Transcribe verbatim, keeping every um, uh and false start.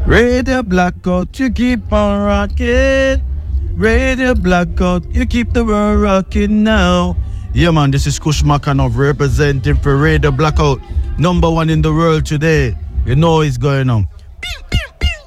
Radio Blackout, you keep on rocking. Radio Blackout, you keep the world rocking now. Yeah, man, this is Kush Makanov representing for Radio Blackout, number one in the world today. You know what's going on.